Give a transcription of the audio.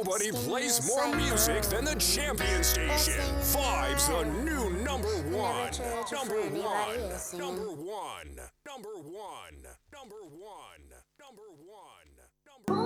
Nobody plays more music than the Champion Station. Vibes, the new number one. Number one. Number one. Number one. Number one. Number one.